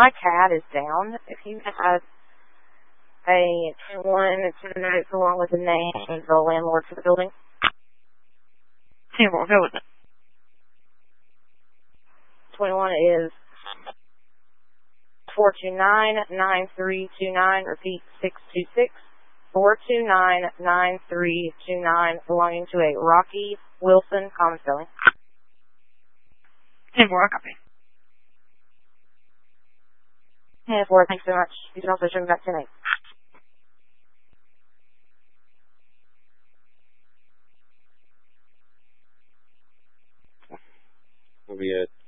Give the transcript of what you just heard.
My cat is down. If you have a 21 and 2 notes along with the name of the landlord for the building. Yeah, we'll go with it. 21 is 429-9329. Repeat, 626-429-9329, belonging to a Rocky Wilson common spelling. 10-4, copy. Yeah, 4, thanks so much. You can also show me back tonight. We'll be at